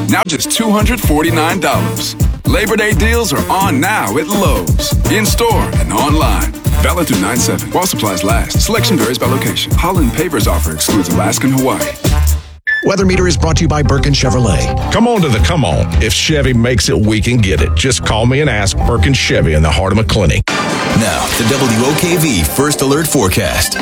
now just $249. Labor Day deals are on now at Lowe's. In-store and online. Valid through 9/7. While supplies last. Selection varies by location. Holland Pavers offer excludes Alaska and Hawaii. Weather Meter is brought to you by Birkin Chevrolet. Come on to the come on. If Chevy makes it, we can get it. Just call me and ask. Birkin Chevy in the heart of McClinney. Now, the WOKV First Alert Forecast.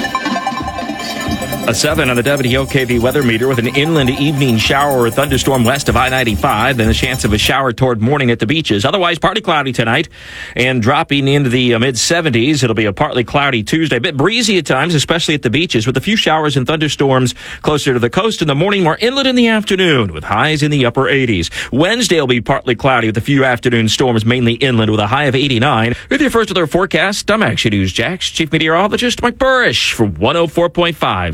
A 7 on the WOKV weather meter with an inland evening shower or thunderstorm west of I-95, then a chance of a shower toward morning at the beaches. Otherwise, partly cloudy tonight and dropping into the mid-70s. It'll be a partly cloudy Tuesday, a bit breezy at times, especially at the beaches, with a few showers and thunderstorms closer to the coast in the morning, more inland in the afternoon, with highs in the upper 80s. Wednesday will be partly cloudy with a few afternoon storms, mainly inland, with a high of 89. With your First Alert forecast, I'm Action News Jax Chief Meteorologist Mike Burrish for 104.5.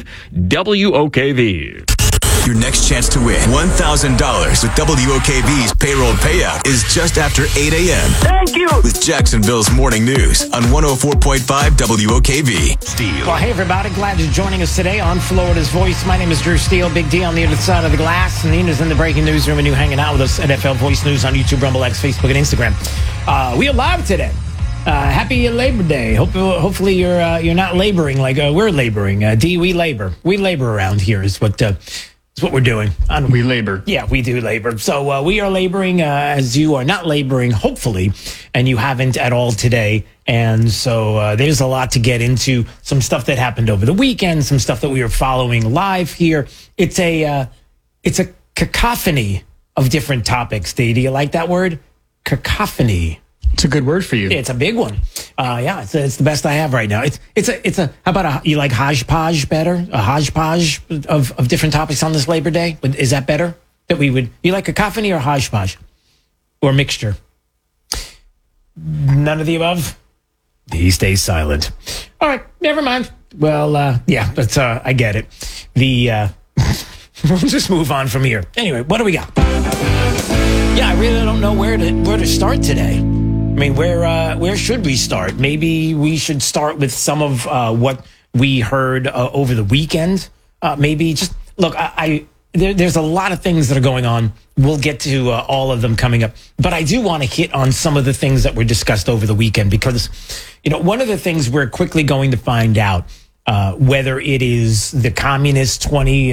WOKV. Your next chance to win $1,000 with WOKV's payroll payout is just after 8 a.m. Thank you. With Jacksonville's Morning News on 104.5 WOKV. Steele. Well, hey, everybody. Glad you're joining us today on Florida's Voice. My name is Drew Steele. Big D on the other side of the glass. Nina's in the breaking newsroom, and you hanging out with us at FL Voice News on YouTube, Rumble X, Facebook, and Instagram. We are live today. Happy Labor Day. Hopefully you're not laboring like we're laboring. We labor. We labor around here is what we're doing. We labor. Yeah, we do labor. So we are laboring as you are not laboring, hopefully, and you haven't at all today. And so there's a lot to get into. Some stuff that happened over the weekend, some stuff that we are following live here. It's a cacophony of different topics. Do you like that word? Cacophony. It's a good word for you. It's a big one. Yeah, it's the best I have right now. It's a how about you like hodgepodge better? A hodgepodge of different topics on this Labor Day? Is that better? You like cacophony or hodgepodge? Or mixture? None of the above? He stays silent. All right, never mind. Well, yeah, that's I get it. We'll just move on from here. Anyway, what do we got? Yeah, I really don't know where to start today. I mean, where should we start? Maybe we should start with some of what we heard over the weekend. Maybe just look. There's a lot of things that are going on. We'll get to all of them coming up, but I do want to hit on some of the things that were discussed over the weekend because, one of the things we're quickly going to find out whether it is the communist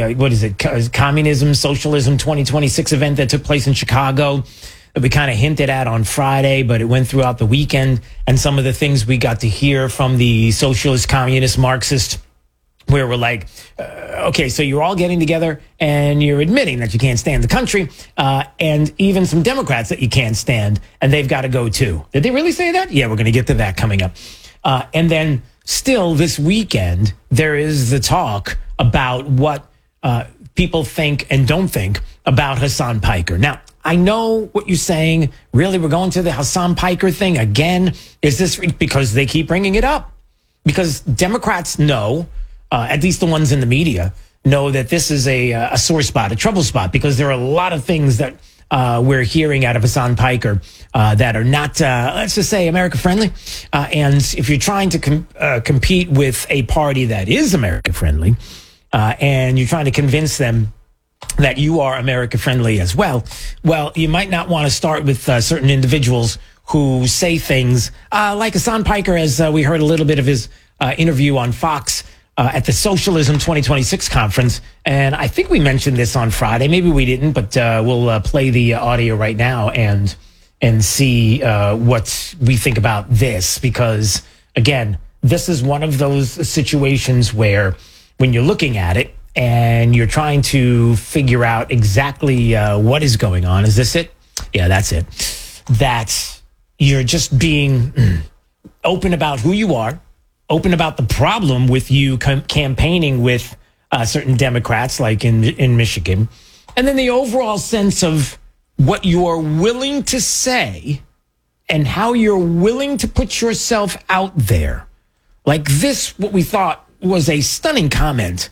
communism, socialism 2026 event that took place in Chicago. That we kind of hinted at on Friday, but it went throughout the weekend. And some of the things we got to hear from the socialist, communist, Marxist, where we're like, okay, so you're all getting together and you're admitting that you can't stand the country, and even some Democrats that you can't stand, and they've got to go too. Did they really say that? Yeah, we're going to get to that coming up. And then still this weekend, there is the talk about what people think and don't think about Hassan Piker. Now, I know what you're saying. Really, we're going to the Hassan Piker thing again? Is this because they keep bringing it up? Because Democrats know, at least the ones in the media, know that this is a sore spot, a trouble spot, because there are a lot of things that we're hearing out of Hassan Piker that are not, let's just say, America-friendly. And if you're trying to compete with a party that is America-friendly, and you're trying to convince them that you are America-friendly as well, you might not want to start with certain individuals who say things like Hassan Piker, as we heard a little bit of his interview on Fox at the Socialism 2026 conference. And I think we mentioned this on Friday. Maybe we didn't, but we'll play the audio right now and see what we think about this. Because, again, this is one of those situations where when you're looking at it, and you're trying to figure out exactly what is going on. Is this it? Yeah, that's it. That you're just being open about who you are, open about the problem with you campaigning with certain Democrats, like in Michigan, and then the overall sense of what you are willing to say and how you're willing to put yourself out there. Like this, what we thought was a stunning comment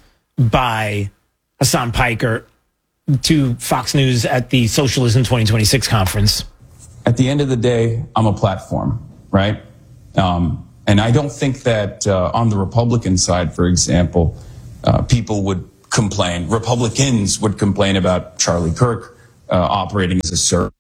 by Hassan Piker to Fox News at the Socialism 2026 conference. At the end of the day, I'm a platform, right? And I don't think that on the Republican side, for example, people would complain. Republicans would complain about Charlie Kirk operating as a surrogate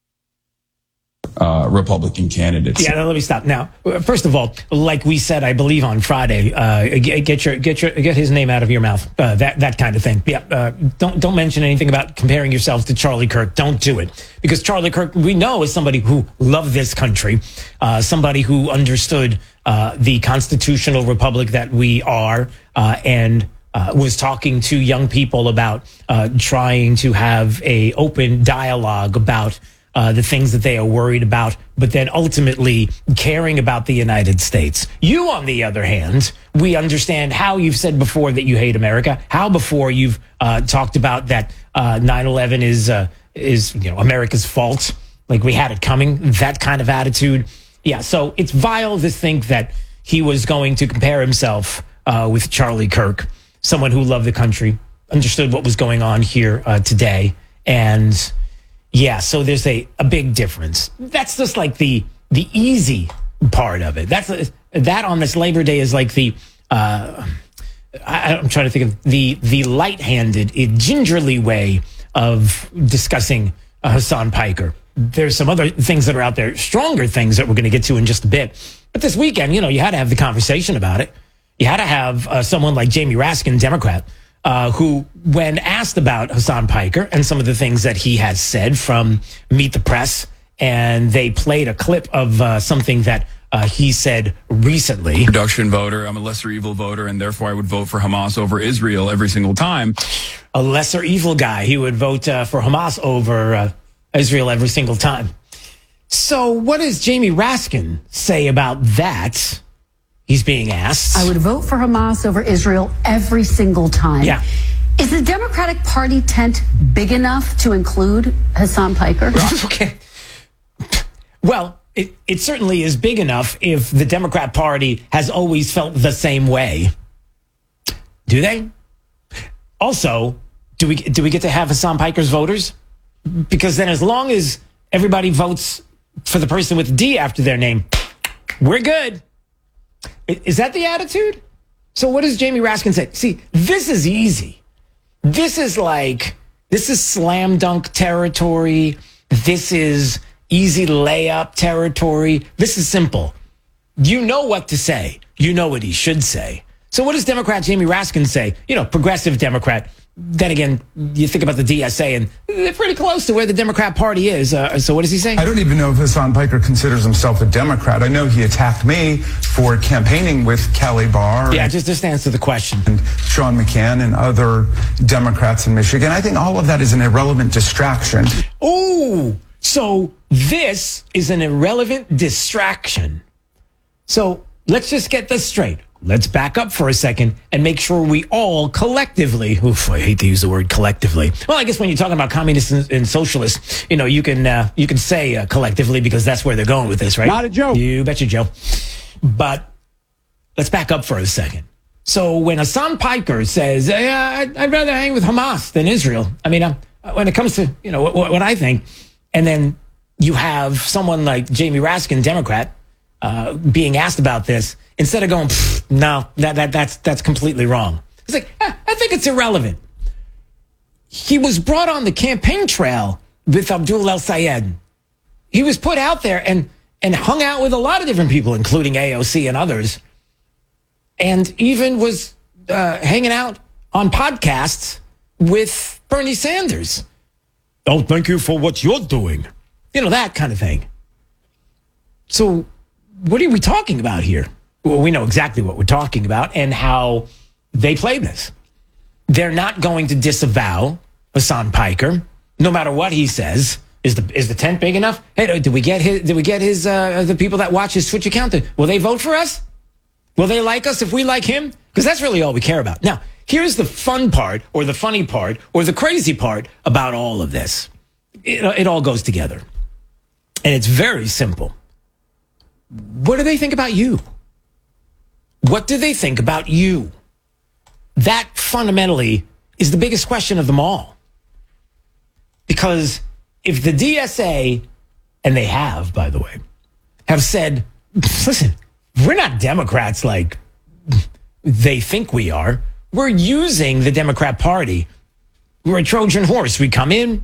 Republican candidates. Yeah, let me stop. Now, first of all, like we said, I believe on Friday, get his name out of your mouth. That kind of thing. Yeah, don't mention anything about comparing yourself to Charlie Kirk. Don't do it, because Charlie Kirk, we know, is somebody who loved this country, somebody who understood the constitutional republic that we are, and was talking to young people about trying to have a open dialogue about the things that they are worried about, but then ultimately caring about the United States. You, on the other hand, we understand how you've said before that you hate America, how before you've talked about that 9/11 is America's fault, like we had it coming, that kind of attitude. Yeah, so it's vile to think that he was going to compare himself with Charlie Kirk, someone who loved the country, understood what was going on here today, and yeah, so there's a big difference. That's just like the easy part of it. That on this Labor Day is like the I'm trying to think of the light-handed, gingerly way of discussing Hassan Piker. There's some other things that are out there, stronger things that we're going to get to in just a bit. But this weekend, you had to have the conversation about it. You had to have someone like Jamie Raskin, Democrat, who, when asked about Hassan Piker and some of the things that he has said from Meet the Press, and they played a clip of something that he said recently. Production voter, I'm a lesser evil voter, and therefore I would vote for Hamas over Israel every single time. A lesser evil guy. He would vote for Hamas over Israel every single time. So what does Jamie Raskin say about that? He's being asked. I would vote for Hamas over Israel every single time. Yeah. Is the Democratic Party tent big enough to include Hassan Piker? Okay. Well, it certainly is big enough if the Democrat Party has always felt the same way. Do they? Also, do we get to have Hassan Piker's voters? Because then as long as everybody votes for the person with D after their name, we're good. Is that the attitude? So what does Jamie Raskin say? See, this is easy. This is slam dunk territory. This is easy layup territory. This is simple. You know what to say. You know what he should say. So what does Democrat Jamie Raskin say? Progressive Democrat. Then again, you think about the DSA, and they're pretty close to where the Democrat Party is. So what does he say? I don't even know if Hassan Piker considers himself a Democrat. I know he attacked me for campaigning with Kelly Barr. Yeah, just answer the question. And Sean McCann and other Democrats in Michigan. I think all of that is an irrelevant distraction. Oh, so this is an irrelevant distraction. So let's just get this straight. Let's back up for a second and make sure we all collectively, I hate to use the word collectively. Well, I guess when you're talking about communists and socialists, you can say collectively, because that's where they're going with this, right? Not a joke. You betcha, Joe. But let's back up for a second. So when Hassan Piker says, I'd rather hang with Hamas than Israel. I mean, when it comes to, what I think, and then you have someone like Jamie Raskin, Democrat, being asked about this, instead of going, no, that's completely wrong. It's like, I think it's irrelevant. He was brought on the campaign trail with Abdul El-Sayed. He was put out there and hung out with a lot of different people, including AOC and others, and even was hanging out on podcasts with Bernie Sanders. Oh, thank you for what you're doing. That kind of thing. So what are we talking about here? Well, we know exactly what we're talking about and how they play this. They're not going to disavow Hassan Piker, no matter what he says. Is the tent big enough? Hey, did we get his the people that watch his Twitch account? Will they vote for us? Will they like us if we like him? Because that's really all we care about. Now, here's the fun part, or the funny part, or the crazy part about all of this. It all goes together. And it's very simple. What do they think about you? What do they think about you? That fundamentally is the biggest question of them all. Because if the DSA, and they have, by the way, have said, listen, we're not Democrats like they think we are. We're using the Democrat Party. We're a Trojan horse. We come in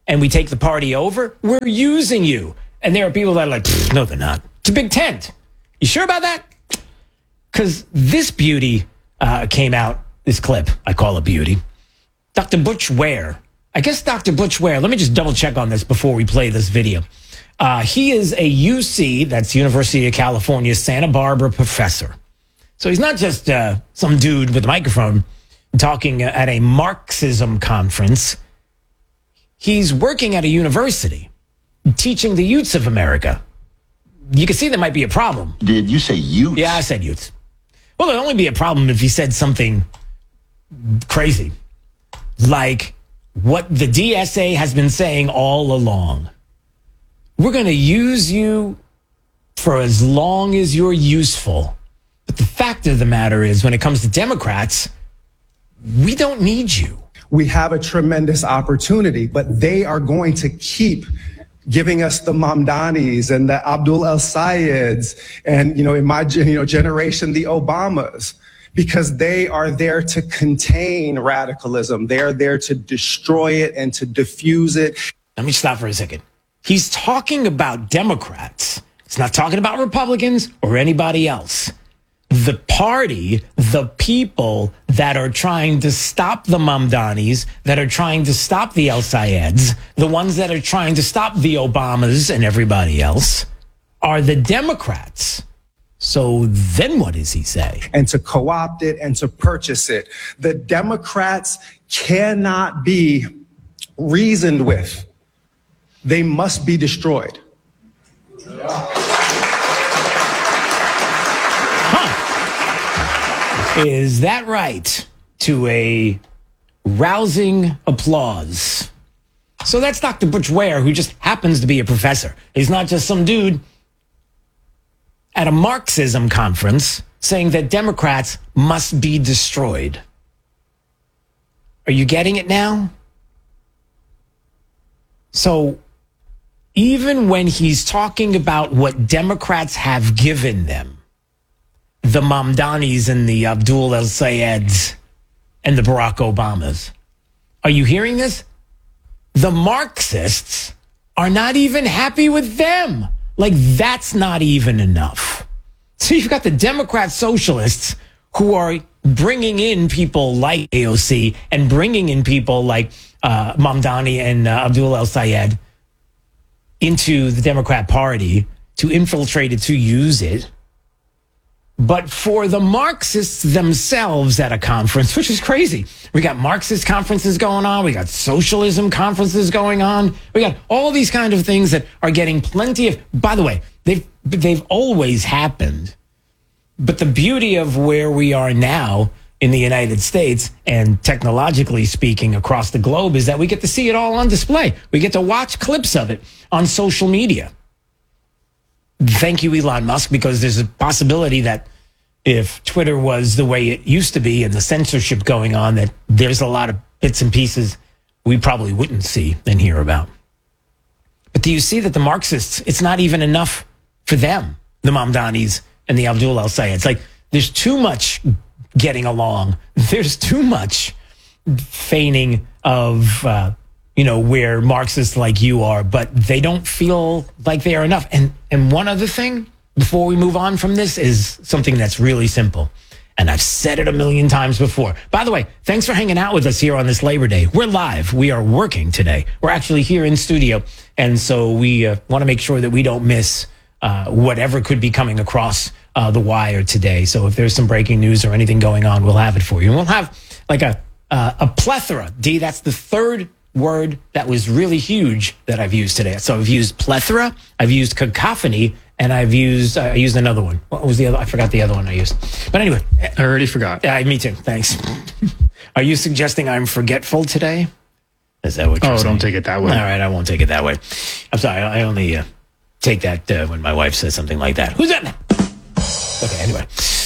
and we take the party over, we're using you. And there are people that are like, no, they're not. It's a big tent. You sure about that? Because this beauty came out, this clip, I call it beauty. Dr. Butch Ware. I guess Dr. Butch Ware, let me just double check on this before we play this video. He is a UC, that's University of California, Santa Barbara professor. So he's not just some dude with a microphone talking at a Marxism conference. He's working at a university, teaching the youths of America. You can see there might be a problem. Did you say youths? Yeah, I said youths. Well, there'd only be a problem if he said something crazy, like what the DSA has been saying all along. We're going to use you for as long as you're useful. But the fact of the matter is, when it comes to Democrats, we don't need you. We have a tremendous opportunity, but they are going to keep giving us the Mamdanis and the Abdul El-Sayeds and, in my generation, the Obamas, because they are there to contain radicalism. They are there to destroy it and to diffuse it. Let me stop for a second. He's talking about Democrats. He's not talking about Republicans or anybody else. The party, the people that are trying to stop the Mamdanis, that are trying to stop the El-Sayeds, the ones that are trying to stop the Obamas and everybody else, are the Democrats. So then what does he say? And to co-opt it and to purchase it. The Democrats cannot be reasoned with. They must be destroyed. Is that right? To a rousing applause. So that's Dr. Butch Ware, who just happens to be a professor. He's not just some dude at a Marxism conference saying that Democrats must be destroyed. Are you getting it now? So even when he's talking about what Democrats have given them, the Mamdanis and the Abdul El-Sayeds and the Barack Obamas, are you hearing this? The Marxists are not even happy with them. Like, that's not even enough. So you've got the Democrat socialists who are bringing in people like AOC and bringing in people like Mamdani and Abdul El-Sayed into the Democrat Party to infiltrate it, to use it. But for the Marxists themselves at a conference, which is crazy. We got Marxist conferences going on. We got socialism conferences going on. We got all these kind of things that are getting plenty of, by the way, they've always happened. But the beauty of where we are now in the United States and technologically speaking across the globe is that we get to see it all on display. We get to watch clips of it on social media. Thank you, Elon Musk, because there's a possibility that if Twitter was the way it used to be and the censorship going on, that there's a lot of bits and pieces we probably wouldn't see and hear about. But do you see that the Marxists, it's not even enough for them, the Mamdanis and the Abdul El-Sayeds? Like, there's too much getting along. There's too much feigning of where Marxists like you are, but they don't feel like they are enough. And one other thing before we move on from this is something that's really simple. And I've said it a million times before. By the way, thanks for hanging out with us here on this Labor Day. We're live. We are working today. We're actually here in studio. And so we want to make sure that we don't miss whatever could be coming across the wire today. So if there's some breaking news or anything going on, we'll have it for you. And we'll have like a plethora. D, that's the third word that was really huge that I've used today. So I've used plethora, I've used cacophony, and I used another one. What was the other? I forgot the other one I used. But anyway. I already forgot. Yeah, me too. Thanks. Are you suggesting I'm forgetful today? Is that what you're saying? Don't take it that way. All right, I won't take it that way. I'm sorry. I only take that when my wife says something like that. Who's that? Okay, anyway.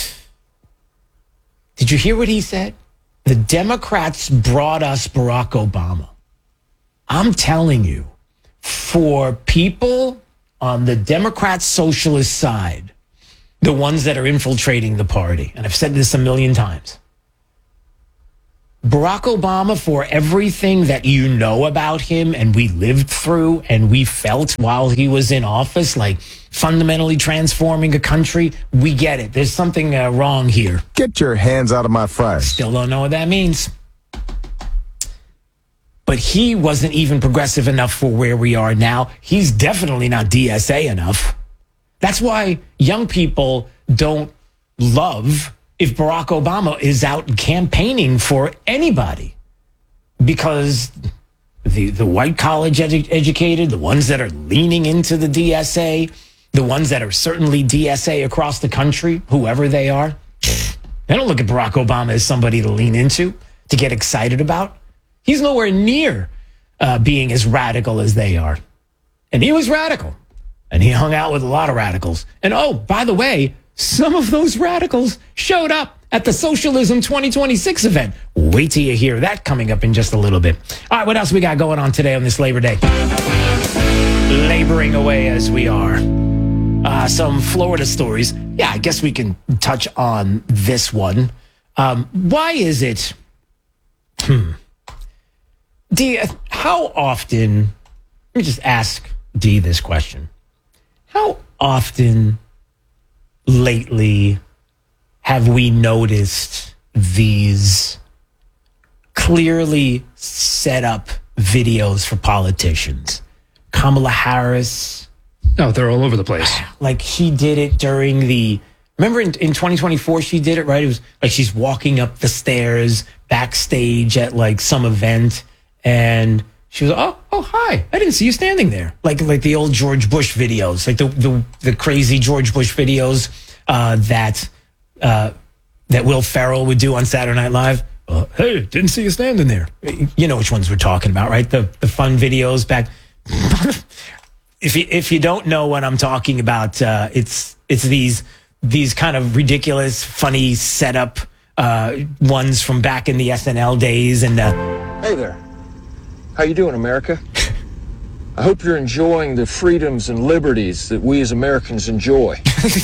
Did you hear what he said? The Democrats brought us Barack Obama. I'm telling you, for people on the Democrat socialist side, the ones that are infiltrating the party, and I've said this a million times, Barack Obama, for everything that you know about him and we lived through and we felt while he was in office, like fundamentally transforming a country, we get it. There's something wrong here. Get your hands out of my fries. Still don't know what that means. But he wasn't even progressive enough for where we are now. He's definitely not DSA enough. That's why young people don't love if Barack Obama is out campaigning for anybody, because the white college educated, the ones that are leaning into the DSA, the ones that are certainly DSA across the country, whoever they are, they don't look at Barack Obama as somebody to lean into, to get excited about. He's nowhere near being as radical as they are. And he was radical. And he hung out with a lot of radicals. And oh, by the way, some of those radicals showed up at the Socialism 2026 event. Wait till you hear that coming up in just a little bit. All right, what else we got going on today on this Labor Day? Laboring away as we are. Some Florida stories. Yeah, I guess we can touch on this one. Why is it... D, how often... Let me just ask D this question. How often lately have we noticed these clearly set up videos for politicians? Kamala Harris. Oh, they're all over the place. Like she did it during the, remember in 2024, she did it, right? It was like she's walking up the stairs backstage at like some event and she was, oh, hi. I didn't see you standing there. Like the old George Bush videos, like the crazy George Bush videos that Will Ferrell would do on Saturday Night Live. Hey, didn't see you standing there. You know which ones we're talking about, right? The fun videos back. If you don't know what I'm talking about, it's these kind of ridiculous, funny setup ones from back in the SNL days. And hey there. How you doing, America? I hope you're enjoying the freedoms and liberties that we as Americans enjoy.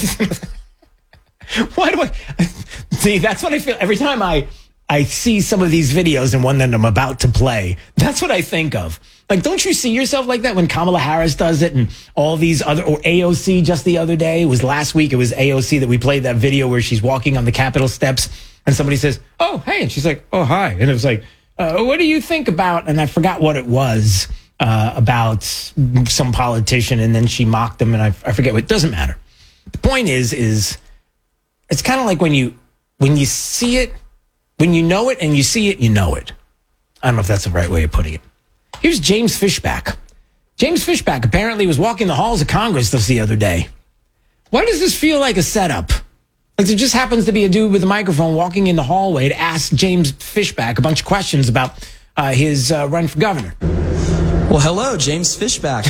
Why do I... See, that's what I feel every time I see some of these videos and one that I'm about to play. That's what I think of. Like, don't you see yourself like that when Kamala Harris does it and all these other... Or AOC just the other day. It was last week. It was AOC that we played that video where she's walking on the Capitol steps and somebody says, oh, hey. And she's like, oh, hi. And it was like... what do you think about, and I forgot what it was, about some politician, and then she mocked him, and I forget what, it doesn't matter. The point is it's kind of like when you see it, when you know it and you see it, you know it. I don't know if that's the right way of putting it. Here's James Fishback. James Fishback apparently was walking the halls of Congress the other day. Why does this feel like a setup? Like there just happens to be a dude with a microphone walking in the hallway to ask James Fishback a bunch of questions about his run for governor. Well, hello, James Fishback.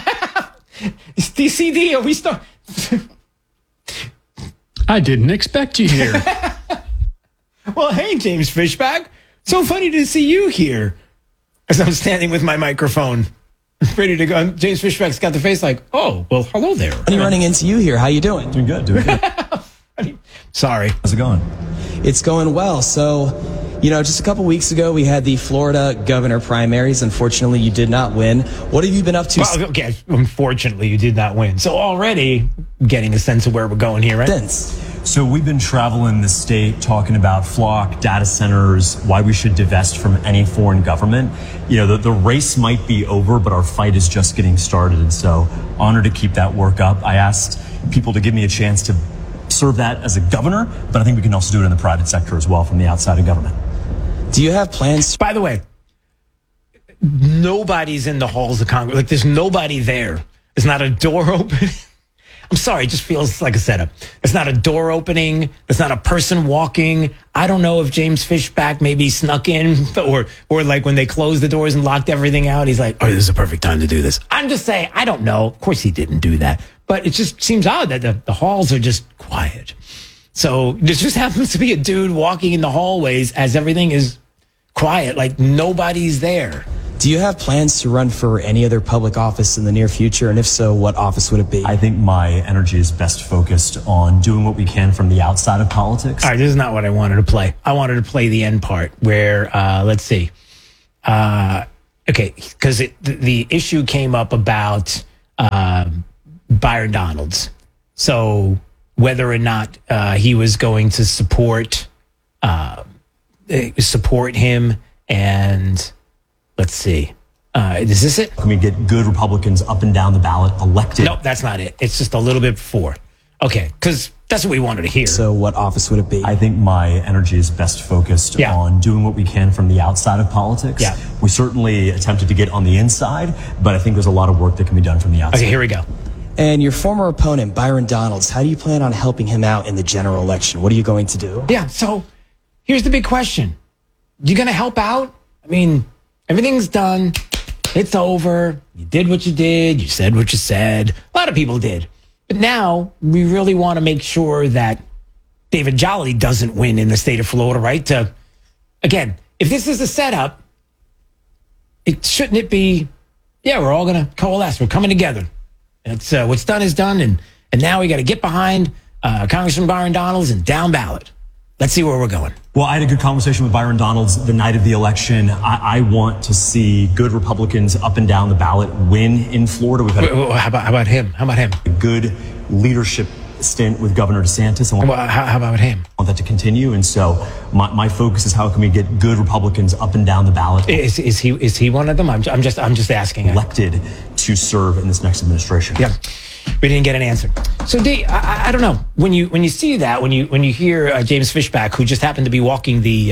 DCD, are we start? I didn't expect you here. Well, hey, James Fishback. So funny to see you here. As I'm standing with my microphone, ready to go. James Fishback's got the face like, oh, well, hello there. I'm running into you here. How you doing? Doing good. Sorry. How's it going? It's going well. So, just a couple weeks ago, we had the Florida governor primaries. Unfortunately, you did not win. What have you been up to? Well, okay, unfortunately, you did not win. So already getting a sense of where we're going here, right? So we've been traveling the state talking about FLOC, data centers, why we should divest from any foreign government. The race might be over, but our fight is just getting started. And so honored to keep that work up. I asked people to give me a chance to serve that as a governor, but I think we can also do it in the private sector as well from the outside of government. Do you have plans? By the way, nobody's in the halls of Congress. Like, there's nobody there. There's not a door open. I'm sorry, it just feels like a setup. There's not a door opening. There's not a person walking. I don't know if James Fishback maybe snuck in or like when they closed the doors and locked everything out, he's like, oh, this is a perfect time to do this. I'm just saying, I don't know. Of course he didn't do that. But it just seems odd that the halls are just quiet. So there just happens to be a dude walking in the hallways as everything is quiet, like nobody's there. Do you have plans to run for any other public office in the near future? And if so, what office would it be? I think my energy is best focused on doing what we can from the outside of politics. All right, this is not what I wanted to play. I wanted to play the end part where, let's see. Okay, because the issue came up about Byron Donalds. So whether or not he was going to support him, and let's see. Is this it? Can we get good Republicans up and down the ballot elected? Nope, that's not it. It's just a little bit before. Okay, because that's what we wanted to hear. So what office would it be? I think my energy is best focused on doing what we can from the outside of politics. Yeah. We certainly attempted to get on the inside, but I think there's a lot of work that can be done from the outside. Okay, here we go. And your former opponent, Byron Donalds, how do you plan on helping him out in the general election? What are you going to do? Yeah, so here's the big question. You going to help out? I mean, everything's done. It's over. You did what you did. You said what you said. A lot of people did. But now we really want to make sure that David Jolly doesn't win in the state of Florida, right? Again, if this is a setup, shouldn't it be, we're all going to coalesce. We're coming together. It's what's done is done. And now we got to get behind Congressman Byron Donalds and down ballot. Let's see where we're going. Well, I had a good conversation with Byron Donalds the night of the election. I want to see good Republicans up and down the ballot win in Florida. We've had how about him? How about him? A good leadership stint with Governor DeSantis. How about him? I want that to continue. And so my focus is how can we get good Republicans up and down the ballot. Is he one of them? I'm just asking. Elected to serve in this next administration. Yeah. We didn't get an answer. So, D, I don't know. When you see that, when you hear James Fishback, who just happened to be walking the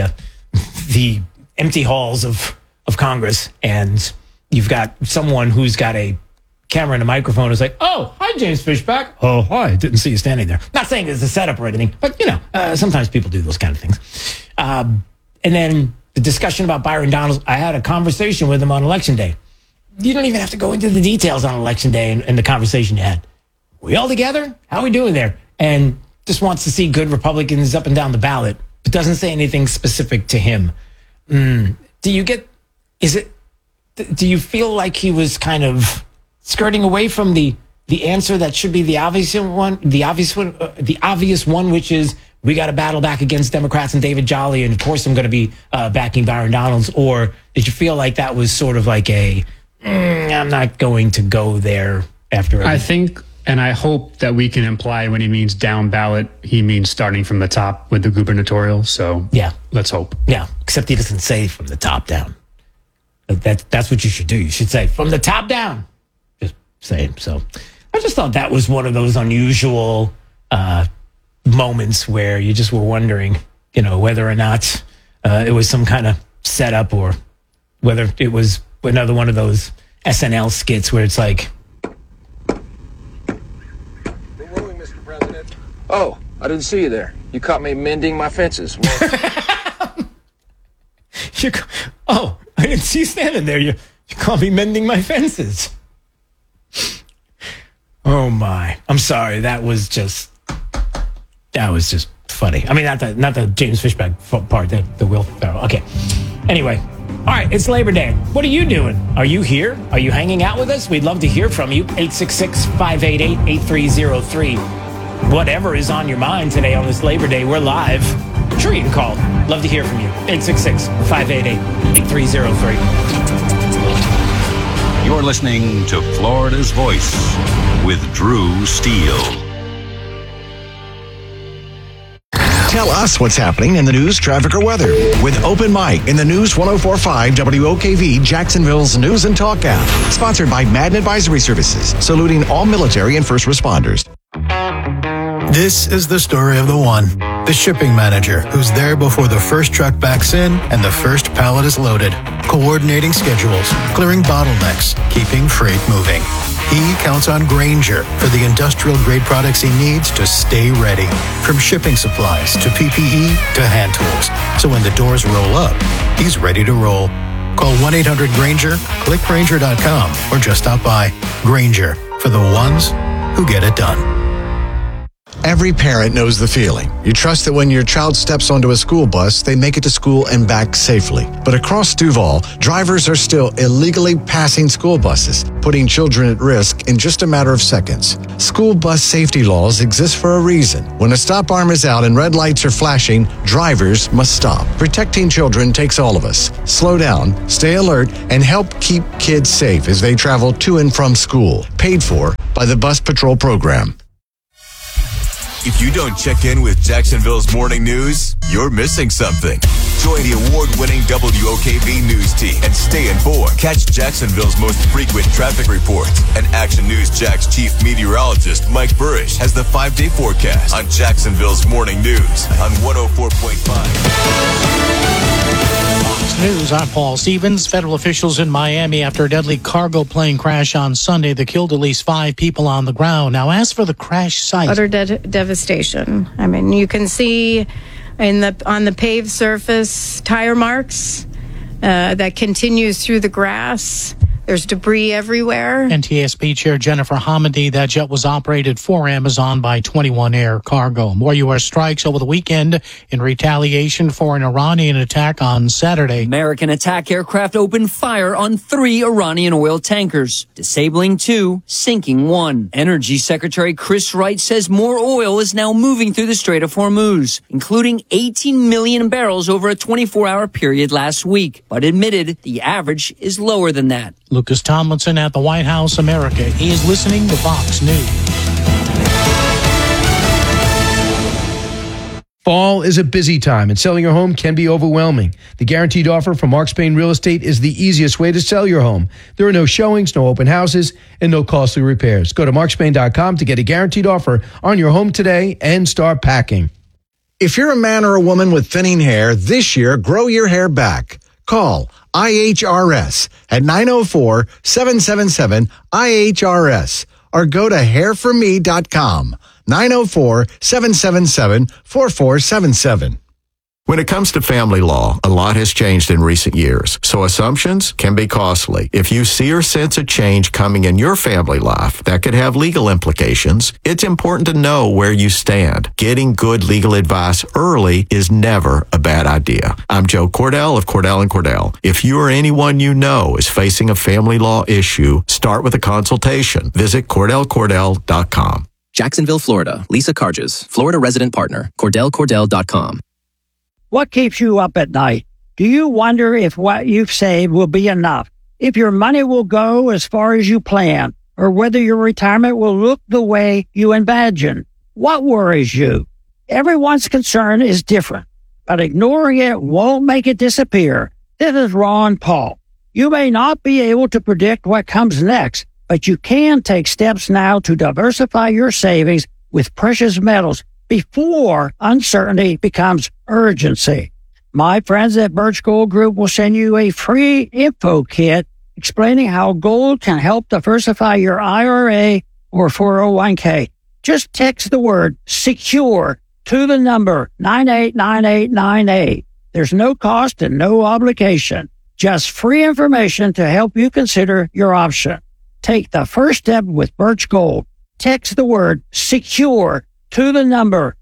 empty halls of Congress, and you've got someone who's got a camera and a microphone who's like, "Oh, hi, James Fishback. Oh, hi. Didn't see you standing there." Not saying it's a setup or anything, but sometimes people do those kind of things. And then the discussion about Byron Donalds. I had a conversation with him on Election Day. You don't even have to go into the details on Election Day and the conversation you had. We all together? How are we doing there? And just wants to see good Republicans up and down the ballot, but doesn't say anything specific to him. Do you feel like he was kind of skirting away from the answer that should be the obvious one, which is we got to battle back against Democrats and David Jolly, and of course I'm going to be backing Byron Donalds? Or did you feel like that was sort of like I'm not going to go there after everything? I think, and I hope that we can imply when he means down ballot, he means starting from the top with the gubernatorial. So yeah, let's hope. Yeah, except he doesn't say from the top down. That's what you should do. You should say from the top down. Just say it. So I just thought that was one of those unusual moments where you just were wondering, whether or not it was some kind of setup or whether it was another one of those SNL skits where it's like, oh, I didn't see you there. You caught me mending my fences. Oh, I didn't see you standing there. You caught me mending my fences. Oh my! I'm sorry. That was just funny. I mean, not the James Fishback part. The Will Ferrell. Okay. Anyway. All right, it's Labor Day. What are you doing? Are you here? Are you hanging out with us? We'd love to hear from you. 866-588-8303. Whatever is on your mind today on this Labor Day, we're live. Sure, you can call. Love to hear from you. 866-588-8303. You're listening to Florida's Voice with Drew Steele. Tell us what's happening in the news, traffic, or weather with Open Mic in the News 104.5 WOKV Jacksonville's News and Talk app. Sponsored by Madden Advisory Services, saluting all military and first responders. This is the story of the one, the shipping manager who's there before the first truck backs in and the first pallet is loaded, coordinating schedules, clearing bottlenecks, keeping freight moving. He counts on Grainger for the industrial-grade products he needs to stay ready, from shipping supplies to PPE to hand tools. So when the doors roll up, he's ready to roll. Call 1-800-GRAINGER, click Grainger.com, or just stop by. Grainger, for the ones who get it done. Every parent knows the feeling. You trust that when your child steps onto a school bus, they make it to school and back safely. But across Duval, drivers are still illegally passing school buses, putting children at risk in just a matter of seconds. School bus safety laws exist for a reason. When a stop arm is out and red lights are flashing, drivers must stop. Protecting children takes all of us. Slow down, stay alert, and help keep kids safe as they travel to and from school. Paid for by the Bus Patrol Program. If you don't check in with Jacksonville's morning news, you're missing something. Join the award-winning WOKV news team and stay informed. Catch Jacksonville's most frequent traffic reports. And Action News Jack's chief meteorologist, Mike Burrish, has the 5-day forecast on Jacksonville's morning news on 104.5. Fox News, I'm Paul Stevens. Federal officials in Miami after a deadly cargo plane crash on Sunday that killed at least 5 people on the ground. Now, as for the crash site, utter devastation. I mean, you can see on the paved surface tire marks that continues through the grass. There's debris everywhere. NTSB Chair Jennifer Hamady, that jet was operated for Amazon by 21 Air Cargo. More U.S. strikes over the weekend in retaliation for an Iranian attack on Saturday. American attack aircraft opened fire on 3 Iranian oil tankers, disabling 2, sinking 1. Energy Secretary Chris Wright says more oil is now moving through the Strait of Hormuz, including 18 million barrels over a 24-hour period last week, but admitted the average is lower than that. Lucas Tomlinson at the White House, America. He is listening to Fox News. Fall is a busy time, and selling your home can be overwhelming. The guaranteed offer from Mark Spain Real Estate is the easiest way to sell your home. There are no showings, no open houses, and no costly repairs. Go to markspain.com to get a guaranteed offer on your home today and start packing. If you're a man or a woman with thinning hair, this year, grow your hair back. Call IHRS at 904-777-IHRS or go to hairforme.com, 904-777-4477. When it comes to family law, a lot has changed in recent years, so assumptions can be costly. If you see or sense a change coming in your family life that could have legal implications, it's important to know where you stand. Getting good legal advice early is never a bad idea. I'm Joe Cordell of Cordell & Cordell. If you or anyone you know is facing a family law issue, start with a consultation. Visit CordellCordell.com. Jacksonville, Florida. Lisa Carges, Florida resident partner. CordellCordell.com. What keeps you up at night? Do you wonder if what you've saved will be enough? If your money will go as far as you plan? Or whether your retirement will look the way you imagine? What worries you? Everyone's concern is different, but ignoring it won't make it disappear. This is Ron Paul. You may not be able to predict what comes next, but you can take steps now to diversify your savings with precious metals before uncertainty becomes urgency. My friends at Birch Gold Group will send you a free info kit explaining how gold can help diversify your IRA or 401k. Just text the word SECURE to the number 989898. There's no cost and no obligation. Just free information to help you consider your option. Take the first step with Birch Gold. Text the word SECURE to the number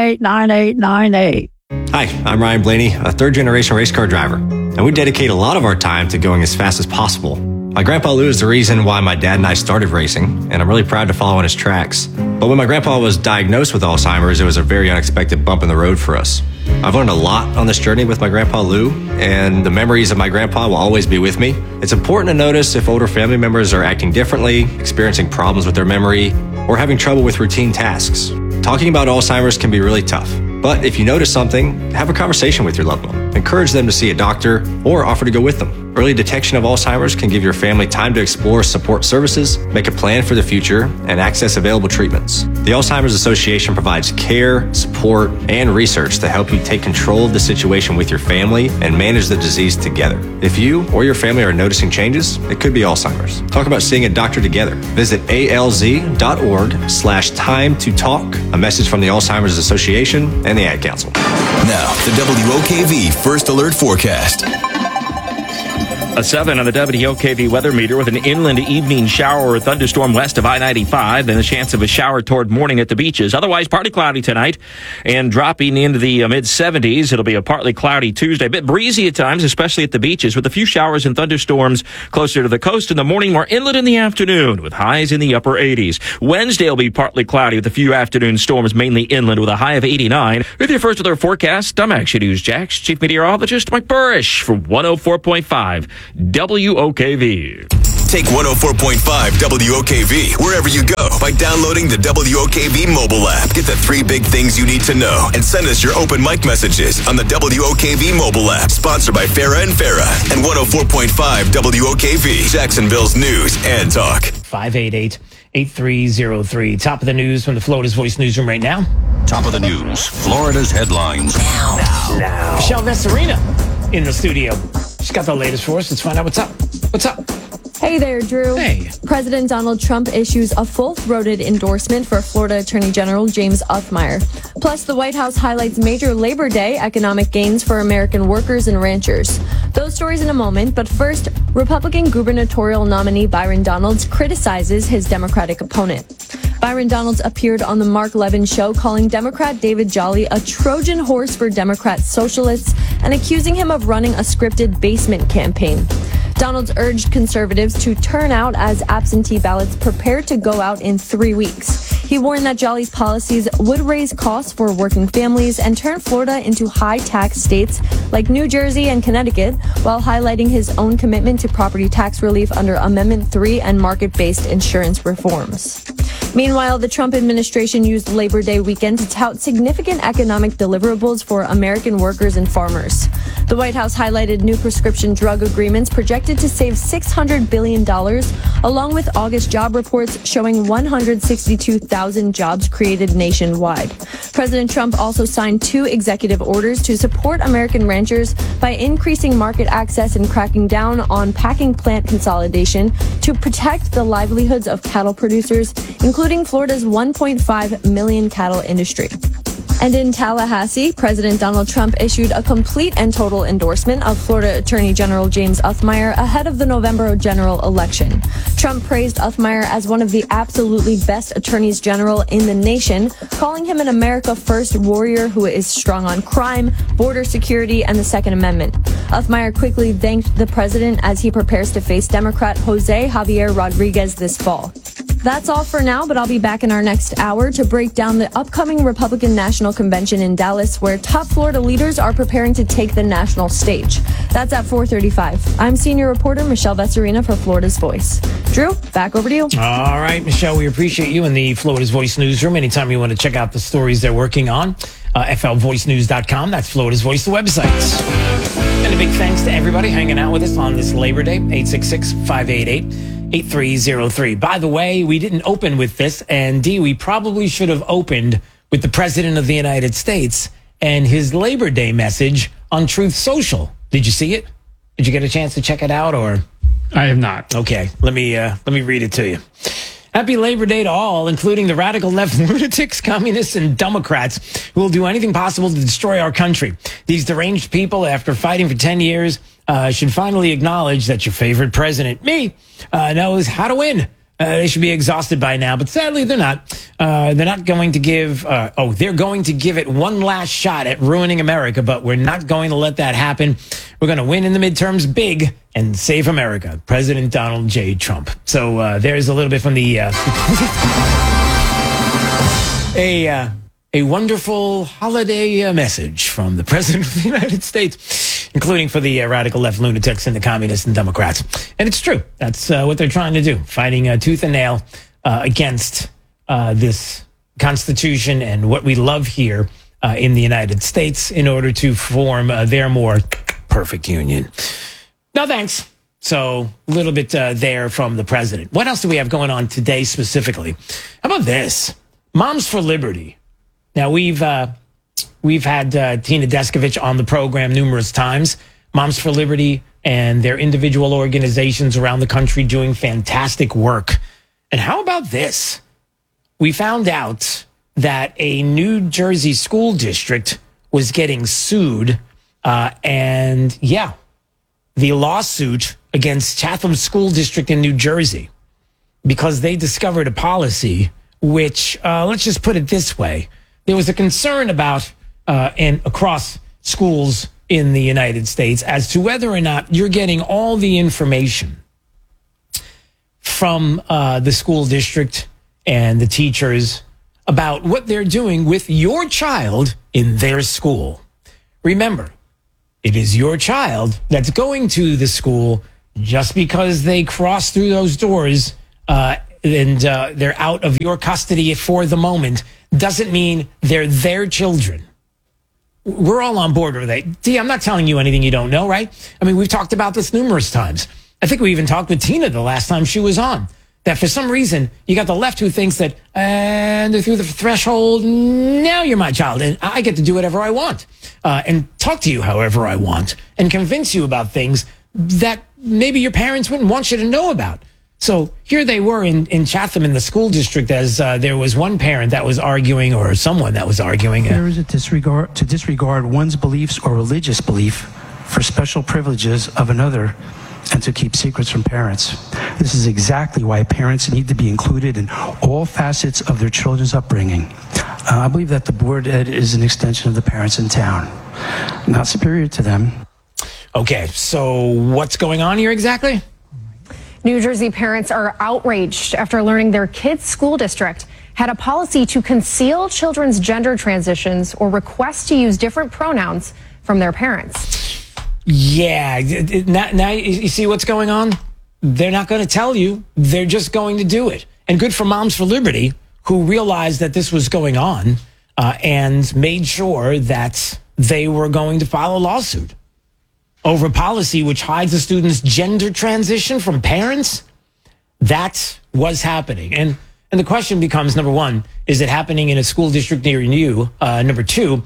989898. Hi, I'm Ryan Blaney, a third-generation race car driver, and we dedicate a lot of our time to going as fast as possible. My grandpa Lou is the reason why my dad and I started racing, and I'm really proud to follow in his tracks. But when my grandpa was diagnosed with Alzheimer's, it was a very unexpected bump in the road for us. I've learned a lot on this journey with my grandpa Lou, and the memories of my grandpa will always be with me. It's important to notice if older family members are acting differently, experiencing problems with their memory, or having trouble with routine tasks. Talking about Alzheimer's can be really tough, but if you notice something, have a conversation with your loved one. Encourage them to see a doctor or offer to go with them. Early detection of Alzheimer's can give your family time to explore support services, make a plan for the future, and access available treatments. The Alzheimer's Association provides care, support, and research to help you take control of the situation with your family and manage the disease together. If you or your family are noticing changes, it could be Alzheimer's. Talk about seeing a doctor together. Visit alz.org/time to talk. A message from the Alzheimer's Association and the Ad Council. Now, the WOKV First Alert Forecast. A 7 on the WOKV weather meter with an inland evening shower or thunderstorm west of I-95, then a chance of a shower toward morning at the beaches. Otherwise, partly cloudy tonight and dropping into the mid-70s. It'll be a partly cloudy Tuesday. A bit breezy at times, especially at the beaches, with a few showers and thunderstorms closer to the coast in the morning, more inland in the afternoon, with highs in the upper 80s. Wednesday will be partly cloudy with a few afternoon storms, mainly inland, with a high of 89. With your first weather forecast, I'm Action News Jax Chief Meteorologist Mike Burrish for 104.5 WOKV. Take 104.5 WOKV wherever you go by downloading the WOKV mobile app. Get the 3 big things you need to know and send us your open mic messages on the WOKV mobile app. Sponsored by Farah and Farah and 104.5 WOKV, Jacksonville's news and talk. 588-8303. Top of the news from the Florida's Voice newsroom right now. Top of the news, Florida's headlines. Now. Michelle Vesserina in the studio. She's got the latest for us. Let's find out what's up. What's up? Hey there, Drew. Hey. President Donald Trump issues a full-throated endorsement for Florida Attorney General James Uthmire. Plus, the White House highlights major Labor Day economic gains for American workers and ranchers. Those stories in a moment, but first, Republican gubernatorial nominee Byron Donalds criticizes his Democratic opponent. Byron Donalds appeared on the Mark Levin show calling Democrat David Jolly a Trojan horse for Democrat socialists and accusing him of running a scripted basement campaign. Donalds urged conservatives to turn out as absentee ballots prepare to go out in 3 weeks. He warned that Jolly's policies would raise costs for working families and turn Florida into high-tax states like New Jersey and Connecticut, while highlighting his own commitment to property tax relief under Amendment 3 and market-based insurance reforms. Meanwhile, the Trump administration used Labor Day weekend to tout significant economic deliverables for American workers and farmers. The White House highlighted new prescription drug agreements projected to save $600 billion, along with August job reports showing 162,000 jobs created nationwide. President Trump also signed 2 executive orders to support American ranchers by increasing market access and cracking down on packing plant consolidation to protect the livelihoods of cattle producers, including Florida's 1.5 million cattle industry. And in Tallahassee, President Donald Trump issued a complete and total endorsement of Florida Attorney General James Uthmire ahead of the November general election. Trump praised Uthmire as one of the absolutely best attorneys general in the nation, calling him an America First warrior who is strong on crime, border security, and the Second Amendment. Uthmire quickly thanked the president as he prepares to face Democrat Jose Javier Rodriguez this fall. That's all for now, but I'll be back in our next hour to break down the upcoming Republican National Convention in Dallas, where top Florida leaders are preparing to take the national stage. That's at 4:35. I'm senior reporter Michelle Vesserina for Florida's Voice. Drew, back over to you. All right, Michelle, we appreciate you in the Florida's Voice newsroom. Anytime you want to check out the stories they're working on, flvoicenews.com. That's Florida's Voice, the website. And a big thanks to everybody hanging out with us on this Labor Day, 866-588-8303. By the way, we didn't open with this, and D, we probably should have opened with the President of the United States and his Labor Day message on Truth Social. Did you see it? Did you get a chance to check it out, or? I have not. Okay, let me read it to you. Happy Labor Day to all, including the radical left lunatics, communists, and Democrats who will do anything possible to destroy our country. These deranged people, after fighting for 10 years, should finally acknowledge that your favorite president, me, knows how to win. They should be exhausted by now, but sadly they're not. They're not going to give, they're going to give it one last shot at ruining America, but we're not going to let that happen. We're going to win in the midterms big and save America. President Donald J. Trump. So there's a little bit from the a wonderful holiday message from the President of the United States, including for the radical left lunatics and the communists and Democrats. And it's true. That's what they're trying to do, fighting tooth and nail against this Constitution and what we love here in the United States in order to form their more perfect union. No thanks. So a little bit there from the president. What else do we have going on today specifically? How about this? Moms for Liberty. Now, we've had Tina Descovich on the program numerous times. Moms for Liberty and their individual organizations around the country doing fantastic work. And how about this? We found out that a New Jersey school district was getting sued. The lawsuit against Chatham School District in New Jersey because they discovered a policy which, let's just put it this way. There was a concern about, and across schools in the United States as to whether or not you're getting all the information from the school district and the teachers about what they're doing with your child in their school. Remember, it is your child that's going to the school. Just because they cross through those doors and they're out of your custody for the moment doesn't mean they're their children. We're all on board with that. Dee, I'm not telling you anything you don't know, right? I mean, we've talked about this numerous times. I think we even talked with Tina the last time she was on. That for some reason, you got the left who thinks that, and they're through the threshold, now you're my child, and I get to do whatever I want, and talk to you however I want, and convince you about things that maybe your parents wouldn't want you to know about. So here they were in Chatham in the school district as there was one parent that was arguing, or someone that was arguing. There is a disregard one's beliefs or religious belief for special privileges of another and to keep secrets from parents. This is exactly why parents need to be included in all facets of their children's upbringing. I believe that the Board Ed is an extension of the parents in town, not superior to them. Okay, so what's going on here exactly? New Jersey parents are outraged after learning their kids' school district had a policy to conceal children's gender transitions or request to use different pronouns from their parents. Yeah, now you see what's going on? They're not going to tell you. They're just going to do it. And good for Moms for Liberty, who realized that this was going on and made sure that they were going to file a lawsuit over policy which hides a student's gender transition from parents. That was happening. And the question becomes, number one, is it happening in a school district near you? Number two,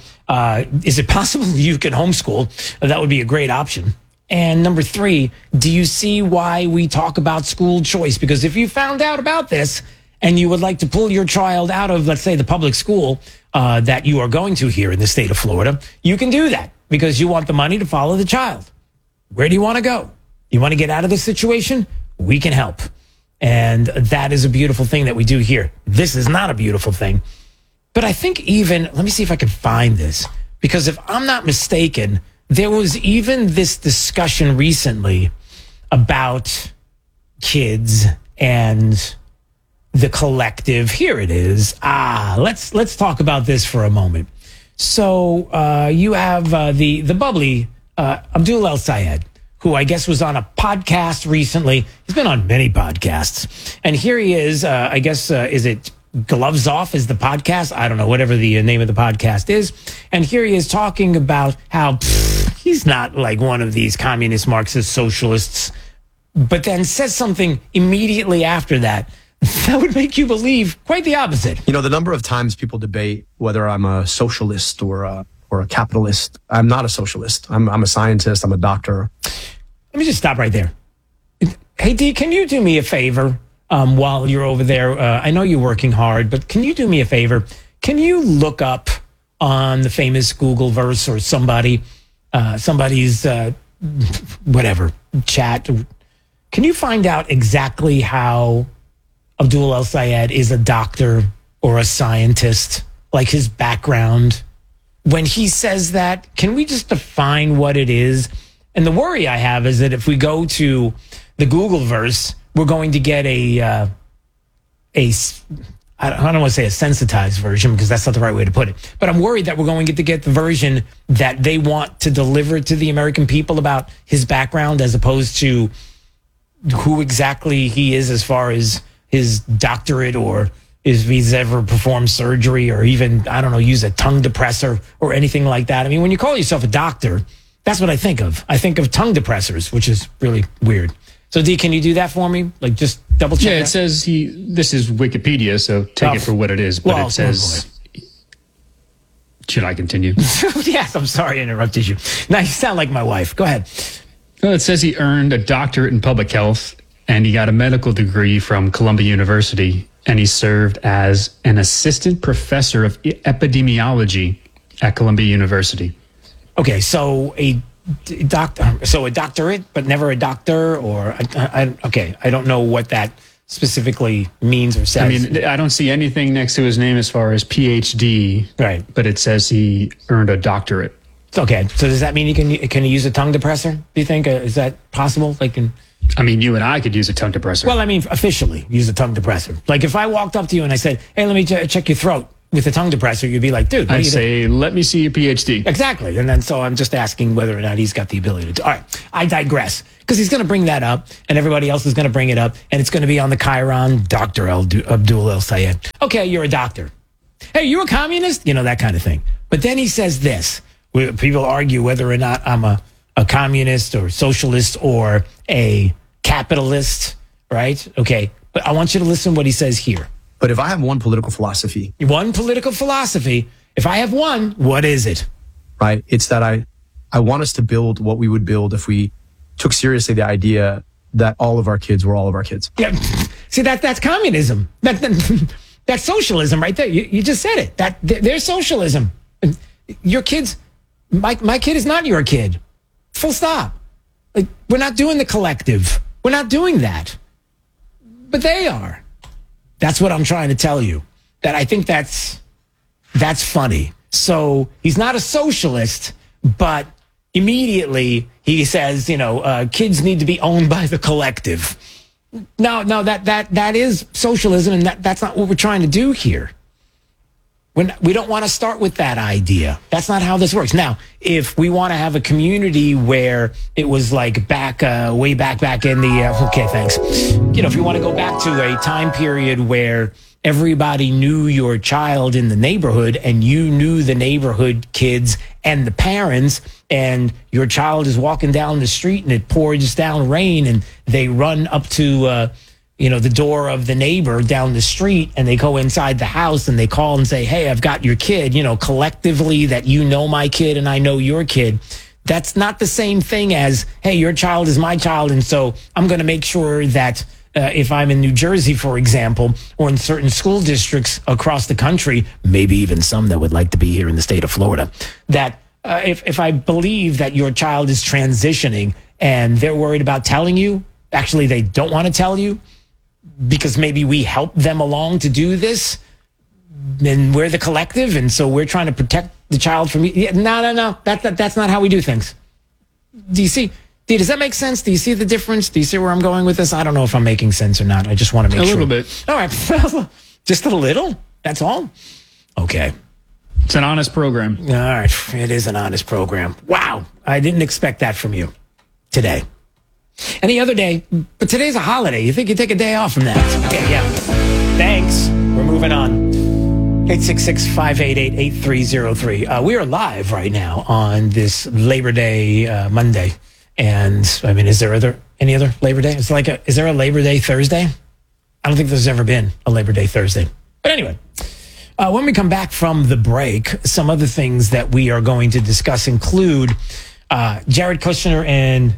is it possible you can homeschool? That would be a great option. And number three, do you see why we talk about school choice? Because if you found out about this and you would like to pull your child out of, let's say, the public school that you are going to here in the state of Florida, you can do that because you want the money to follow the child. Where do you want to go? You want to get out of this situation? We can help. And that is a beautiful thing that we do here. This is not a beautiful thing. But I think even, let me see if I can find this. Because if I'm not mistaken, there was even this discussion recently about kids and the collective. Here it is. Let's talk about this for a moment. So you have the bubbly Abdul El Sayed, who I guess was on a podcast recently. He's been on many podcasts. And here he is, I guess, is it Gloves Off is the podcast? I don't know, whatever the name of the podcast is. And here he is talking about how he's not like one of these communist Marxist socialists, but then says something immediately after that that would make you believe quite the opposite. You know, the number of times people debate whether I'm a socialist or a capitalist. I'm not a socialist. I'm a scientist. I'm a doctor. Let me just stop right there. Hey, Dee, can you do me a favor while you're over there? I know you're working hard, but can you do me a favor? Can you look up on the famous Googleverse or somebody's whatever chat? Can you find out exactly how Abdul El Sayed is a doctor or a scientist, like his background? When he says that, can we just define what it is? And the worry I have is that if we go to the Googleverse, we're going to get I don't want to say a sensitized version because that's not the right way to put it. But I'm worried that we're going to get the version that they want to deliver to the American people about his background as opposed to who exactly he is as far as his doctorate or if he's ever performed surgery or even, I don't know, use a tongue depressor or anything like that. I mean, when you call yourself a doctor, that's what I think of. I think of tongue depressors, which is really weird. So, Dee, can you do that for me? Like, just double check. Yeah, it says this is Wikipedia, so take it for what it is. But it says, should I continue? Yes, I'm sorry I interrupted you. Now you sound like my wife. Go ahead. Well, it says he earned a doctorate in public health and he got a medical degree from Columbia University. And he served as an assistant professor of epidemiology at Columbia University. Okay, so a Doctor. So a doctorate, but never a doctor, or I don't know what that specifically means or says. I mean, I don't see anything next to his name as far as PhD. Right. But it says he earned a doctorate. Okay. So does that mean can he use a tongue depressor? Do you think is that possible? I mean, you and I could use a tongue depressor. Well, I mean, officially use a tongue depressor. Like if I walked up to you and I said, "Hey, let me check your throat with a tongue depressor," you'd be like, "Dude, I'd say, let me see your PhD." Exactly. And then so I'm just asking whether or not he's got the ability to do. All right. I digress because he's going to bring that up and everybody else is going to bring it up and it's going to be on the Chiron, Dr. Abdul El Sayed. Okay, you're a doctor. Hey, you a communist? You know, that kind of thing. But then he says this. People argue whether or not I'm a communist or socialist or a capitalist, right? Okay. But I want you to listen to what he says here. But if I have one political philosophy, if I have one, what is it? Right. It's that I want us to build what we would build if we took seriously the idea that all of our kids were all of our kids. Yeah. See, that's communism. That's socialism right there. You just said it. There's socialism. Your kids, my kid is not your kid. Full stop. Like, we're not doing the collective. We're not doing that. But they are. That's what I'm trying to tell you. That I think that's funny. So he's not a socialist, but immediately he says, kids need to be owned by the collective. No, that is socialism, and that's not what we're trying to do here. We don't want to start with that idea. That's not how this works. Now, if we want to have a community where it was like way back in the, okay, thanks. If you want to go back to a time period where everybody knew your child in the neighborhood and you knew the neighborhood kids and the parents, and your child is walking down the street and it pours down rain and they run up to, the door of the neighbor down the street and they go inside the house and they call and say, "Hey, I've got your kid," collectively that my kid and I know your kid. That's not the same thing as, "Hey, your child is my child, and so I'm going to make sure that if I'm in New Jersey, for example, or in certain school districts across the country, maybe even some that would like to be here in the state of Florida, that if I believe that your child is transitioning and they're worried about telling you, actually they don't want to tell you, because maybe we help them along to do this, then we're the collective, and so we're trying to protect the child from you." No. That's not how we do things. Do you see? Does that make sense? Do you see the difference? Do you see where I'm going with this? I don't know if I'm making sense or not. I just want to make sure. A little bit. All right. Just a little? That's all? Okay. It's an honest program. All right. It is an honest program. Wow. I didn't expect that from you today. Any other day, but today's a holiday. You think you take a day off from that? Okay, yeah. Thanks. We're moving on. 866-588-8303. We are live right now on this Labor Day Monday. And, I mean, is there any other Labor Day? Is there a Labor Day Thursday? I don't think there's ever been a Labor Day Thursday. But anyway, when we come back from the break, some other things that we are going to discuss include Jared Kushner and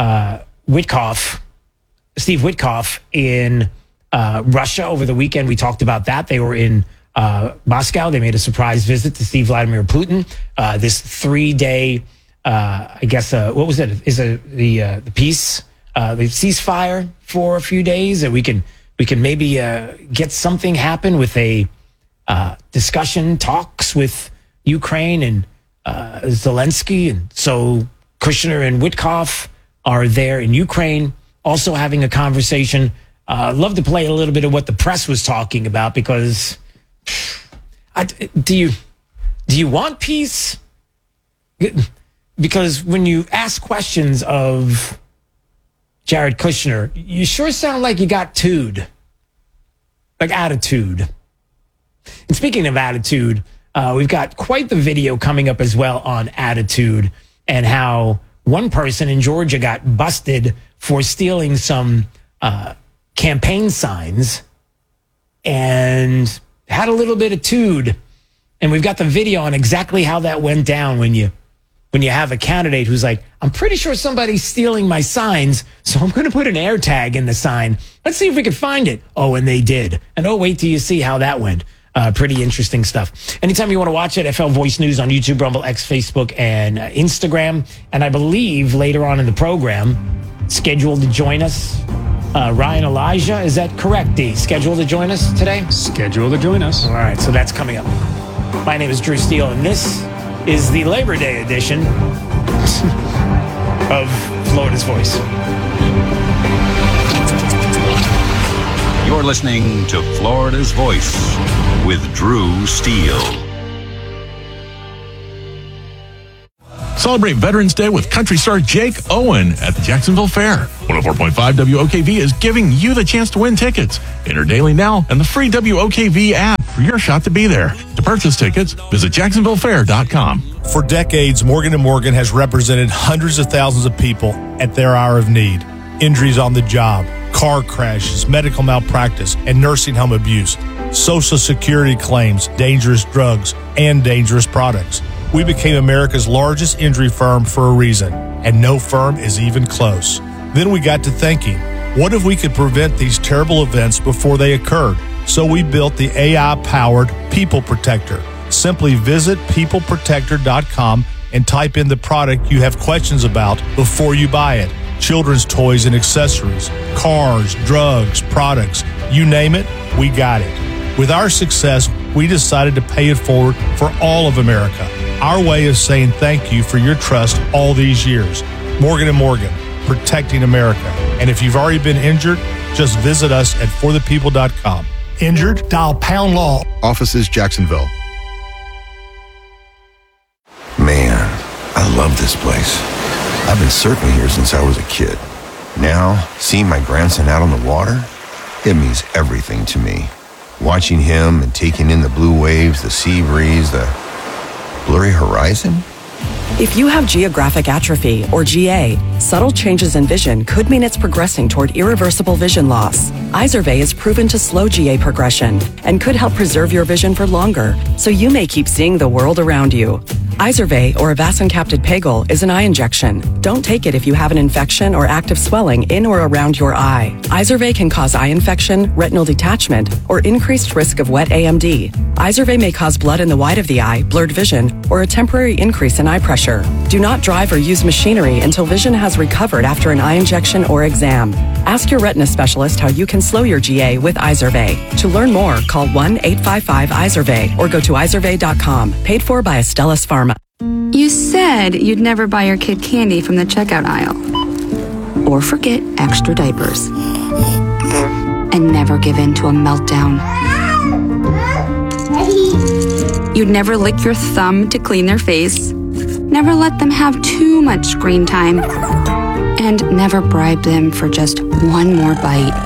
Steve Witkoff in Russia over the weekend. We talked about that. They were in Moscow. They made a surprise visit to see Vladimir Putin. This 3-day, what was it? Is it the peace, the ceasefire for a few days, that we can maybe get something happen with a discussion, talks with Ukraine and Zelensky, and so Kushner and Witkoff are there in Ukraine, also having a conversation. Love to play a little bit of what the press was talking about, because do you want peace? Because when you ask questions of Jared Kushner, you sure sound like you got attitude. And speaking of attitude, we've got quite the video coming up as well on attitude, and how one person in Georgia got busted for stealing some campaign signs and had a little bit of tude. And we've got the video on exactly how that went down when you have a candidate who's like, "I'm pretty sure somebody's stealing my signs, so I'm going to put an AirTag in the sign. Let's see if we can find it." Oh, and they did. And wait till you see how that went. Pretty interesting stuff. Anytime you want to watch it, FL Voice News on YouTube, Rumble, X, Facebook, and Instagram. And I believe later on in the program, scheduled to join us, Ryan Elijah. Is that correct, D? Scheduled to join us today? Scheduled to join us. All right, so that's coming up. My name is Drew Steele, and this is the Labor Day edition of Florida's Voice. You're listening to Florida's Voice with Drew Steele. Celebrate Veterans Day with country star Jake Owen at the Jacksonville Fair. 104.5 WOKV is giving you the chance to win tickets. Enter daily now and the free WOKV app for your shot to be there. To purchase tickets, visit jacksonvillefair.com. For decades, Morgan & Morgan has represented hundreds of thousands of people at their hour of need. Injuries on the job, car crashes, medical malpractice, and nursing home abuse, Social Security claims, dangerous drugs, and dangerous products. We became America's largest injury firm for a reason, and no firm is even close. Then we got to thinking, what if we could prevent these terrible events before they occurred? So we built the AI-powered People Protector. Simply visit peopleprotector.com and type in the product you have questions about before you buy it. Children's toys and accessories, cars, drugs, products, you name it, we got it. With our success, we decided to pay it forward for all of America. Our way of saying thank you for your trust all these years. Morgan & Morgan, protecting America. And if you've already been injured, just visit us at forthepeople.com. Injured? Dial pound law. Offices, Jacksonville. Man, I love this place. I've been surfing here since I was a kid. Now, seeing my grandson out on the water, it means everything to me. Watching him and taking in the blue waves, the sea breeze, the blurry horizon. If you have geographic atrophy, or GA, subtle changes in vision could mean it's progressing toward irreversible vision loss. Izervay is proven to slow GA progression and could help preserve your vision for longer, so you may keep seeing the world around you. Izervay, or avacincaptad pegol, is an eye injection. Don't take it if you have an infection or active swelling in or around your eye. Izervay can cause eye infection, retinal detachment, or increased risk of wet AMD. Izervay may cause blood in the white of the eye, blurred vision, or a temporary increase in eye pressure. Do not drive or use machinery until vision has recovered after an eye injection or exam. Ask your retina specialist how you can slow your GA with Izervay. To learn more, call 1-855-IZERVAY or go to izervay.com. Paid for by Astellas Pharma. You said you'd never buy your kid candy from the checkout aisle. Or forget extra diapers. And never give in to a meltdown. You'd never lick your thumb to clean their face. Never let them have too much screen time. And never bribe them for just one more bite.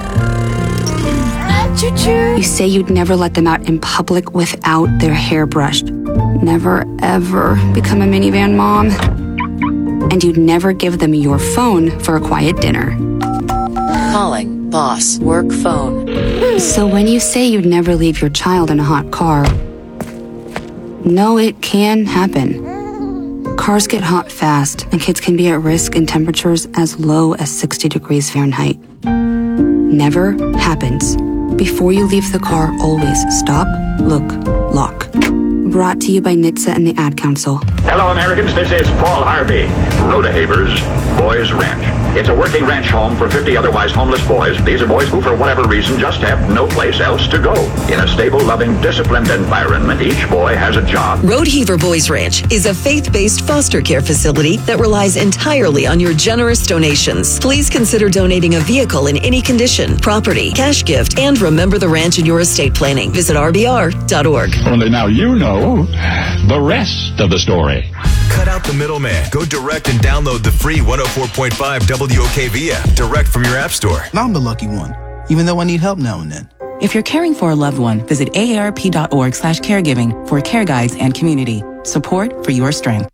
You say you'd never let them out in public without their hair brushed. Never, ever become a minivan mom. And you'd never give them your phone for a quiet dinner. Calling boss work phone. So when you say you'd never leave your child in a hot car, no, it can happen. Cars get hot fast, and kids can be at risk in temperatures as low as 60 degrees Fahrenheit. Never happens. Before you leave the car, always stop, look, lock. Brought to you by NHTSA and the Ad Council. Hello, Americans. This is Paul Harvey, Rhodahaber's Boys Ranch. It's a working ranch home for 50 otherwise homeless boys. These are boys who, for whatever reason, just have no place else to go. In a stable, loving, disciplined environment, each boy has a job. Rodeheaver Boys Ranch is a faith-based foster care facility that relies entirely on your generous donations. Please consider donating a vehicle in any condition, property, cash gift, and remember the ranch in your estate planning. Visit rbr.org. Only now you know the rest of the story. Cut out the middleman. Go direct and download the free 104.5 WOKV app direct from your app store. I'm the lucky one, even though I need help now and then. If you're caring for a loved one, visit aarp.org/caregiving for care guides and community support for your strength.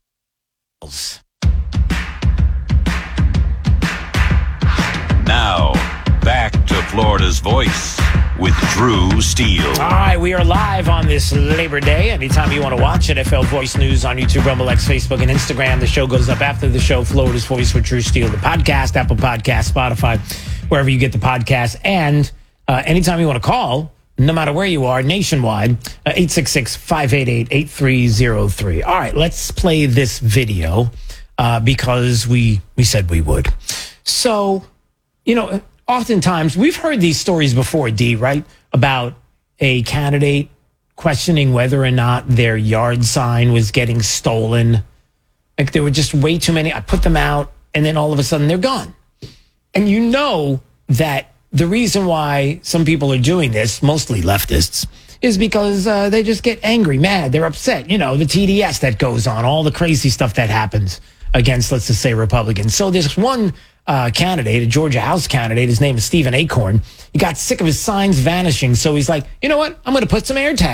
Now, back to Florida's Voice with Drew Steele. All right, we are live on this Labor Day. Anytime you want to watch it, FL Voice News on YouTube, Rumble, X, Facebook, and Instagram. The show goes up after the show, Florida's Voice with Drew Steele, the podcast, Apple Podcast, Spotify, wherever you get the podcast. And anytime you want to call, no matter where you are, nationwide, 866-588-8303. All right, let's play this video because we said we would. So, oftentimes we've heard these stories before, D, right? About a candidate questioning whether or not their yard sign was getting stolen. Like there were just way too many. I put them out and then all of a sudden they're gone. And you know that the reason why some people are doing this, mostly leftists, is because they just get angry, mad, they're upset. The TDS that goes on, all the crazy stuff that happens against, let's just say, Republicans. So there's one candidate, a Georgia House candidate, his name is Stephen Acorn. He got sick of his signs vanishing, so he's like, you know what? I'm going to put some air tags